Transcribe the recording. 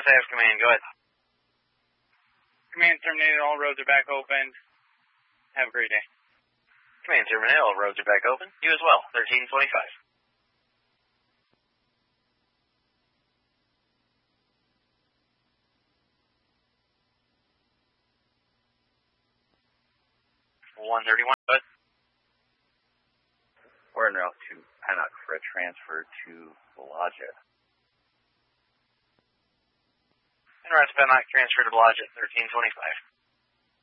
SAS Command, go ahead. Command terminated, all roads are back open. Have a great day. Command terminated, all roads are back open. You as well, 1325. But we're en route to Panock for a transfer to Blodgett. En route to Panock, transfer to Blodgett, 1325.